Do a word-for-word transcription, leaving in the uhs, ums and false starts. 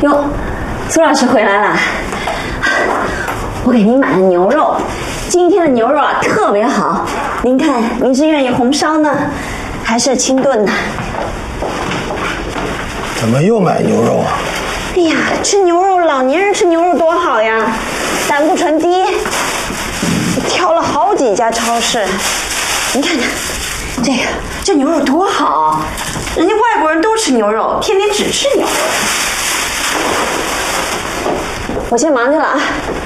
哟，苏老师回来了，我给您买了牛肉，今天的牛肉啊特别好，您看您是愿意红烧呢，还是清炖呢？ 怎么又买牛肉啊？ 哎呀，吃牛肉，老年人吃牛肉多好呀，胆固醇低。我挑了好几家超市，您看看，这个这牛肉多好，人家外国人都吃牛肉，天天只吃牛肉。我先忙去了啊。